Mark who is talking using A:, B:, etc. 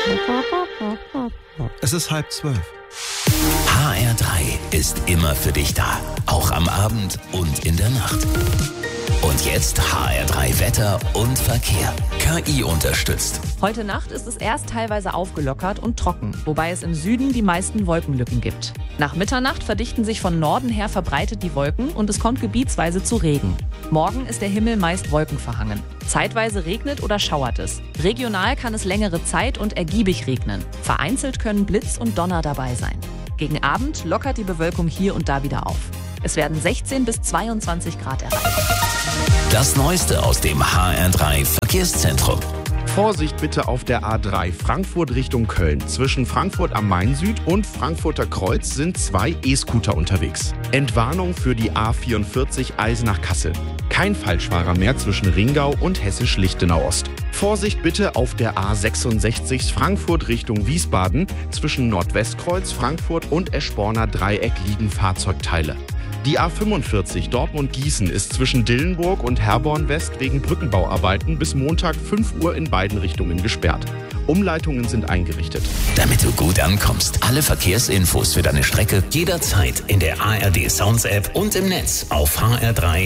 A: Es ist 11:30.
B: HR3 ist immer für dich da. Auch am Abend und in der Nacht. Und jetzt HR3 Wetter und Verkehr. KI unterstützt.
C: Heute Nacht ist es erst teilweise aufgelockert und trocken, wobei es im Süden die meisten Wolkenlücken gibt. Nach Mitternacht verdichten sich von Norden her verbreitet die Wolken und es kommt gebietsweise zu Regen. Morgen ist der Himmel meist wolkenverhangen. Zeitweise regnet oder schauert es. Regional kann es längere Zeit und ergiebig regnen. Vereinzelt können Blitz und Donner dabei sein. Gegen Abend lockert die Bewölkung hier und da wieder auf. Es werden 16 bis 22 Grad erreicht.
B: Das Neueste aus dem HR3 Verkehrszentrum.
D: Vorsicht bitte auf der A3 Frankfurt Richtung Köln. Zwischen Frankfurt am Main Süd und Frankfurter Kreuz sind 2 E-Scooter unterwegs. Entwarnung für die A44 Eisenach-Kassel. Kein Falschfahrer mehr zwischen Ringau und Hessisch-Lichtenau Ost. Vorsicht bitte auf der A66 Frankfurt Richtung Wiesbaden. Zwischen Nordwestkreuz, Frankfurt und Eschborner Dreieck liegen Fahrzeugteile. Die A45 Dortmund-Gießen ist zwischen Dillenburg und Herborn West wegen Brückenbauarbeiten bis Montag 5 Uhr in beiden Richtungen gesperrt. Umleitungen sind eingerichtet.
B: Damit du gut ankommst, alle Verkehrsinfos für deine Strecke jederzeit in der ARD Sounds App und im Netz auf hr3